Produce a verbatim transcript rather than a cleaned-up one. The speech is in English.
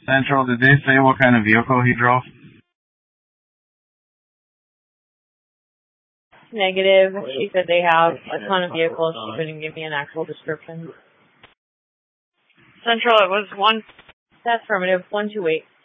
Central, did they say what kind of vehicle he drove? Negative. She said they have a ton of vehicles. She couldn't give me an actual description. Central, it was one. That's affirmative. one two eight.